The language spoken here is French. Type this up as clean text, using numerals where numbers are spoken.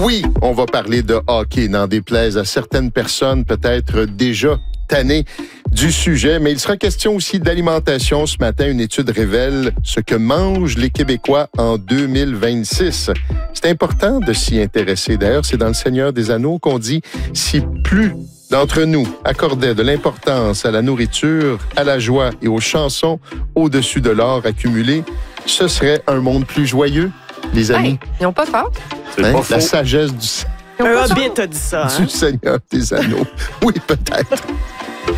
Oui, on va parler de hockey, n'en déplaise à certaines personnes peut-être déjà tannées du sujet, mais il sera question aussi d'alimentation. Ce matin, une étude révèle ce que mangent les Québécois en 2026. C'est important de s'y intéresser. D'ailleurs, c'est dans Le Seigneur des Anneaux qu'on dit si plus d'entre nous accordaient de l'importance à la nourriture, à la joie et aux chansons au-dessus de l'or accumulé, ce serait un monde plus joyeux, les amis. Hey, ils n'ont pas peur. Hein? La sagesse Ils ont Un pas peur. hobbit a dit ça. du Seigneur des Anneaux. Oui, peut-être.